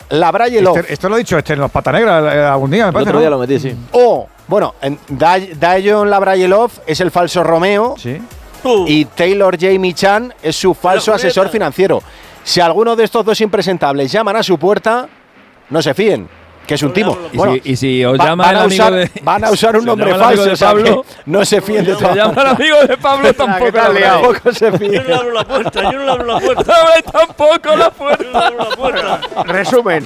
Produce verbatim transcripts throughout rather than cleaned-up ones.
Labrayelov. Este, esto lo he dicho este en los Pata Negra algún día, me parece. El otro día ¿no? lo metí, sí. O, bueno, Dayon Labrayelov es el falso Romeo. Sí. Uh. Y Taylor Jamie Chan es su falso asesor financiero. Si alguno de estos dos impresentables llaman a su puerta, no se fíen, que es un timo. ¿Y, bueno, si, y si os va, llama van, el a amigo usar, de, van a usar un nombre falso, de o sea Pablo, que no se fíen de si todo. llama el amigo de Pablo, tampoco, tampoco se Yo fíen. no le abro la puerta, yo no le abro la puerta. Abre tampoco la Yo no le puerta. abro la puerta. Resumen.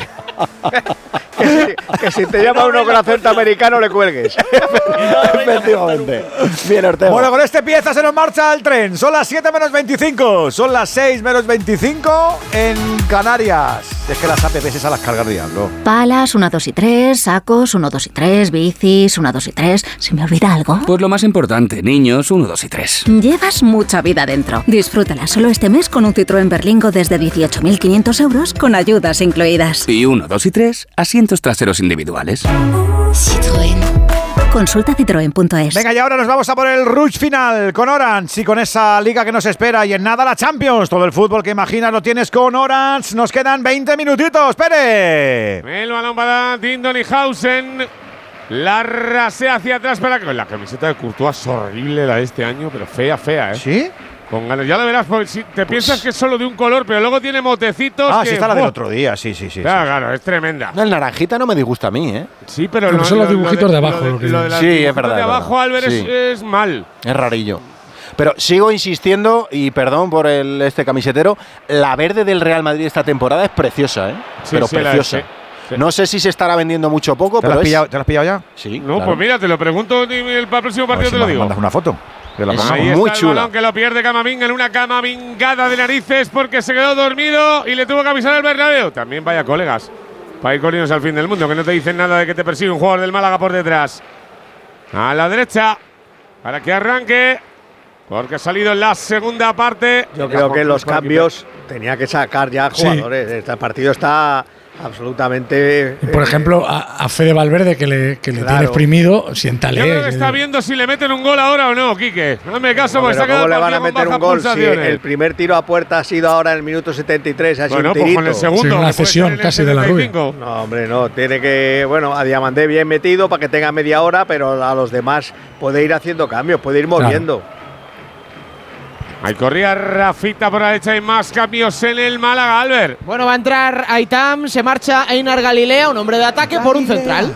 que, si, que si te llama uno con acento americano le cuelgues. Efectivamente. Bien, Ortega. Bueno, con este pieza se nos marcha el tren. Son las siete menos veinticinco. Son las seis menos veinticinco en Canarias. Es que las apps esas las cargas diablo. Palas, uno, dos y tres, sacos, uno, dos y tres, bicis, uno, dos y tres. ¿Se me olvida algo? Pues lo más importante, niños, uno, dos y tres. Llevas mucha vida dentro. Disfrútala solo este mes con un Citroën Berlingo desde dieciocho mil quinientos euros con ayudas incluidas. Y uno, dos y tres, asientos traseros individuales. Citroën. Consulta citroen punto es. Venga, y ahora nos vamos a por el rush final con Orange y con esa liga que nos espera. Y en nada la Champions. Todo el fútbol que imaginas lo tienes con Orange. Nos quedan veinte minutitos. ¡Pere! El balón para Dindonihausen. La rasea hacia atrás para que la camiseta de Courtois es horrible la de este año, pero fea, fea, ¿eh? ¿Sí? Con ganas. Ya lo verás, porque si te piensas que es solo de un color, pero luego tiene motecitos. Ah, que, sí, está la del ¡buah! otro día. Sí, sí, sí. Claro, sí. claro, es tremenda. El naranjita no me disgusta a mí, ¿eh? Sí, pero Pero lo, son los lo- lo dibujitos de abajo, Lo lo que- de, lo de las Sí, es dibujitos verdad, de es abajo, verdad. Álvarez, Sí. es, es mal. Es rarillo. Pero sigo insistiendo, y perdón por el, este camisetero, la verde del Real Madrid esta temporada es preciosa, ¿eh? Sí, pero sí, la preciosa. es, sí. No sé si se estará vendiendo mucho o poco, ¿Te lo pero has es… pillado, ¿te lo has pillado ya? Sí, No, claro. pues mira, te lo pregunto y el, para el próximo A ver partido si te lo me digo. mandas una foto. Que la Es ponemos. Ahí muy está el chula. balón que lo pierde Camavinga en una camavingada de narices porque se quedó dormido y le tuvo que avisar al Bernabéu. También vaya colegas para ir corriendo al fin del mundo, que no te dicen nada de que te persigue un jugador del Málaga por detrás. A la derecha para que arranque, porque ha salido en la segunda parte. Yo creo que los cambios tenía que sacar ya Sí. jugadores. Este partido está absolutamente. Y por eh, ejemplo, a, a Fede Valverde, que le, que le Claro. tiene exprimido, siéntale. Yo creo que que- está viendo si le meten un gol ahora o no, Quique. Hazme caso, no, porque se pero ha quedado ¿cómo le el van a partido con meter un bajas gol si pulsaciones. el primer tiro a puerta ha sido ahora en el minuto setenta y tres? Ha sido Bueno, un pues tirito. con el segundo. Sí, una que puede cesión ser en el casi de la setenta y cinco. No, hombre, no. Tiene que. Bueno, a Diamandé bien metido para que tenga media hora, pero a los demás puede ir haciendo cambios, puede ir moviendo. Ahí corría Rafita por la derecha y más cambios en el Málaga, Albert. Bueno, va a entrar Aitam, se marcha Einar Galilea, un hombre de ataque por un central.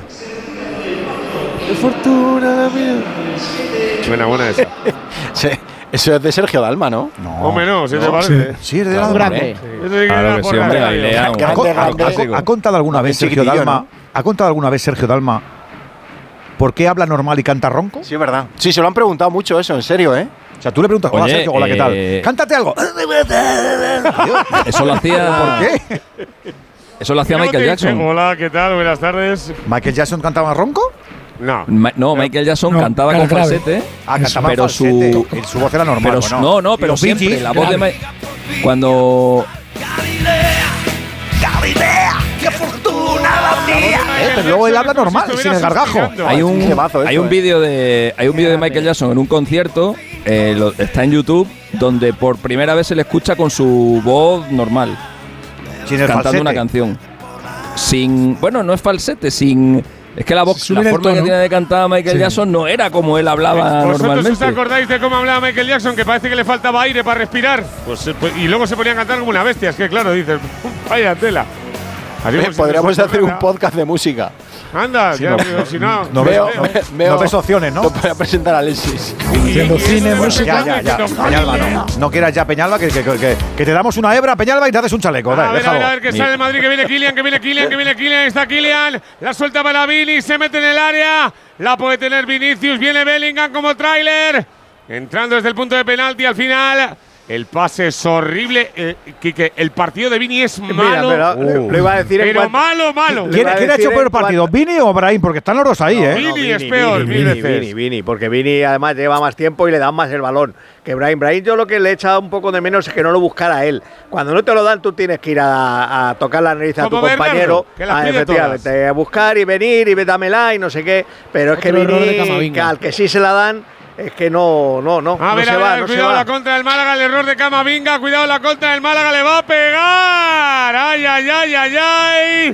Buena, buena esa. Sí, eso es de Sergio Dalma, ¿no? No. Hombre, no, si te parece. Sí, es de la Grande. Eso sí que Claro era que por sí, la hombre, radio. Galilea. ¿Ha, un- Grande, ha- grande. ha- ha contado alguna vez Es Sergio chiquitillo, Dalma? ¿no? ¿Ha contado alguna vez Sergio Dalma por qué habla normal y canta ronco? Sí, es verdad. Sí, se lo han preguntado mucho eso, en serio, ¿eh? O sea, tú le preguntas, hola Oye, Sergio, hola, ¿qué tal? eh, Cántate algo. Eso lo hacía. ¿Por qué? Eso lo hacía ¿Cómo te Michael dice? Jackson. Hola, ¿qué tal? Buenas tardes. ¿Michael Jackson cantaba ronco? No. Ma- no, Michael Jackson No, cantaba cara con grave. falsete. Ah, cantaba pero en su- falsete. Y su voz era normal. Pero bueno. no, no, Y pero los Bee siempre Gees, la voz de grave. Ma- cuando Eh, pero luego él habla normal, sin el gargajo. hay un Qué mazo hay esto, un eh. vídeo de hay un vídeo de Michael Jackson en un concierto, eh, lo- está en YouTube, donde por primera vez se le escucha con su voz normal Sin el cantando falsete. una canción. Sin, bueno, no es falsete, sin es que la voz, Subir la el forma que tono. tiene de cantar Michael Sí. Jackson no era como él hablaba ¿Vosotros os normalmente. acordáis de cómo hablaba Michael Jackson? Que parece que le faltaba aire para respirar. Pues, eh, pues- y luego se ponía a cantar como una bestia. Es que claro, dices, vaya tela. Así Eh, como si podríamos te hacer un ocurriera. podcast de música. Anda, ya, no, digo, si no. No Veo- ves, no, ve- veo- no ves opciones, ¿no? Lo voy a presentar a Alexis. Haciendo cine, Ya, música. ya, ya. Peñalba, no. No quieras ya, Peñalba, que, que, que, que te damos una hebra, Peñalba, y te haces un chaleco. A Dale, ver, a déjalo. ver, a ver, que sale el Madrid, que viene Kylian, que viene Kylian, que viene Kylian, está Kylian, la suelta para Vini, se mete en el área, la puede tener Vinicius, viene Bellingham como tráiler, entrando desde el punto de penalti al final. El pase es horrible, eh, Quique, el partido de Vini es Mira, malo, pero Uh. lo iba a decir en pero cuanto- malo, malo. Le ¿Quién, iba a quién ha decir hecho peor en partido, cuanto- Vini o Brahim? Porque están los dos ahí, ¿eh? Vini es peor, mil Vini, veces. Vini, Vini, porque Vini además lleva más tiempo y le dan más el balón que Brahim. Brahim yo lo que le he echado un poco de menos es que no lo buscara él. Cuando no te lo dan tú tienes que ir a, a tocar la nariz a tu Como Bernardo, compañero, que las a, pide efectivamente, a buscar y venir y dámela y no sé qué. Pero es que Otro error de Vini, Camavinga. que al que sí se la dan, es que no, no, no, A no ver, se a ver, va, a ver, no se cuidado va. la contra del Málaga, el error de Camavinga, cuidado la contra del Málaga, le va a pegar. Ay, ay, ay, ay, ay.